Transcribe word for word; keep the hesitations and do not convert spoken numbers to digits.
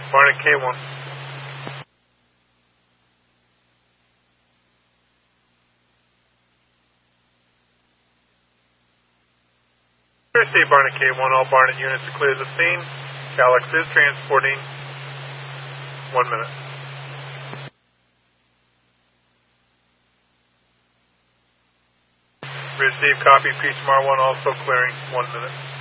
Barnett K one. State Barnett K one, all Barnett units to clear the scene. Alex is transporting. One minute. Receive copy, P S M R one also clearing. One minute.